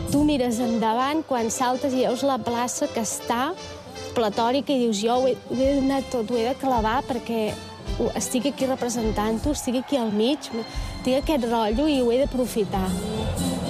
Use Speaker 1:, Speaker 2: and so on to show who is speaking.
Speaker 1: Tu mires endavant quan saltes i veus la plaça que està platòrica i dius, jo ho he donat tot, ho he de clavar perquè estic aquí representant-ho, estic aquí al mig, tinc aquest rotllo i ho he d'aprofitar.